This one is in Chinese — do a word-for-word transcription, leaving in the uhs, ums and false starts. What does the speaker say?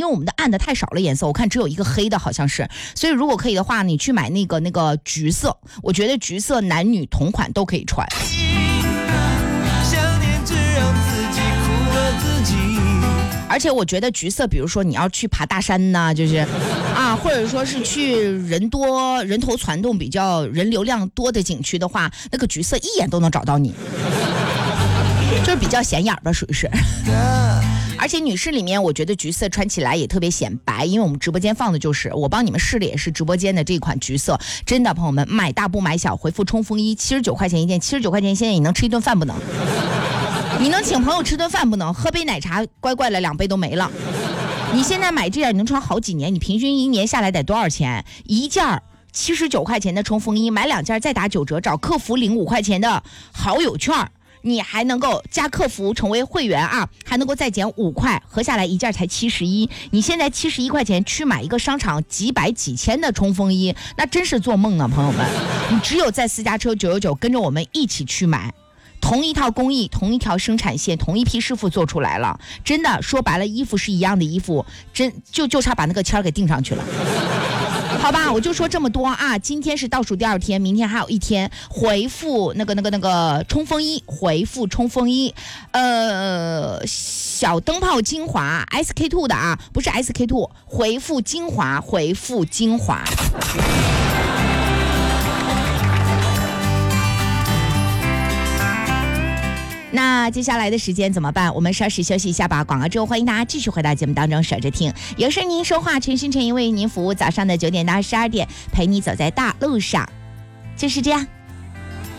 为我们的暗的太少了颜色，我看只有一个黑的好像是，所以如果可以的话，你去买那个那个橘色，我觉得橘色男女同款都可以穿。而且我觉得橘色，比如说你要去爬大山呐、啊，就是啊，或者说是去人多人头攒动、比较人流量多的景区的话，那个橘色一眼都能找到你，就是比较显眼吧，属于是。而且女士里面，我觉得橘色穿起来也特别显白，因为我们直播间放的就是我帮你们试的，也是直播间的这款橘色。真的，朋友们，买大不买小，回复冲锋衣，七十九块钱一件，七十九块钱现在你能吃一顿饭不能？你能请朋友吃顿饭不能？喝杯奶茶乖乖了，两杯都没了。你现在买这件你能穿好几年，你平均一年下来得多少钱？一件七十九块钱的冲锋衣，买两件再打九折，找客服领五块钱的好友券，你还能够加客服成为会员啊，还能够再减五块，合下来一件才七十一。你现在七十一块钱去买一个商场几百几千的冲锋衣，那真是做梦呢，朋友们！你只有在私家车九九九跟着我们一起去买。同一套工艺，同一条生产线，同一批师傅做出来了，真的说白了，衣服是一样的衣服，真就就差把那个签儿给钉上去了。好吧，我就说这么多啊！今天是倒数第二天，明天还有一天，回复那个那个那个冲锋衣，回复冲锋衣，呃，小灯泡精华 S K 二 的啊，不是 S K 二，回复精华，回复精华。那接下来的时间怎么办？我们稍事休息一下吧。广告之后，欢迎大家继续回到节目当中，守着听。有事您说话，陈星辰为您服务，早上的九点到十二点，陪你走在大路上，就是这样。